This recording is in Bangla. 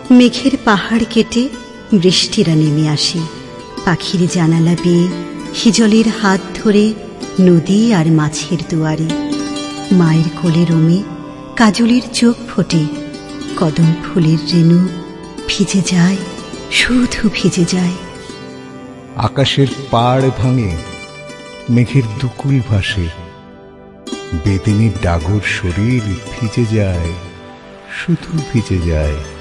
মেঘের পাহাড় কেটে বৃষ্টিরা নেমে আসে, পাখির জানালা বেয়ে হিজলের হাত ধরে নদী আর মাছের দুয়ারে। মায়ের কোলে রোমে কাজলের চোখ ফোটে, কদম ফুলের রেণু ভিজে যায়, শুধু ভিজে যায়। আকাশের পাড় ভাঙে, মেঘের দুকুল ভাসে, বেদিনীর ডাগর শরীর ভিজে যায়, শুধু ভিজে যায়।